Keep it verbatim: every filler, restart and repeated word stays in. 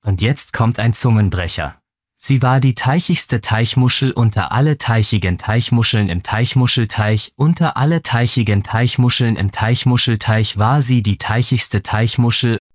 Und jetzt kommt ein Zungenbrecher. Sie war die teichigste Teichmuschel unter alle teichigen Teichmuscheln im Teichmuschelteich. Unter alle teichigen Teichmuscheln im Teichmuschelteich war sie die teichigste Teichmuschel